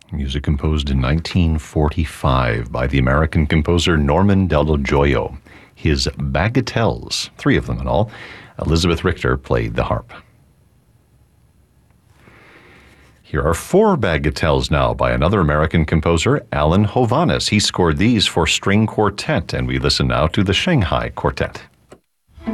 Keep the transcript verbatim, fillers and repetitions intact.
Music composed in nineteen forty-five by the American composer Norman Dello Gioia. His Bagatelles, three of them in all. Elizabeth Richter played the harp. Here are four bagatelles now by another American composer, Alan Hovhaness. He scored these for string quartet, and we listen now to the Shanghai Quartet.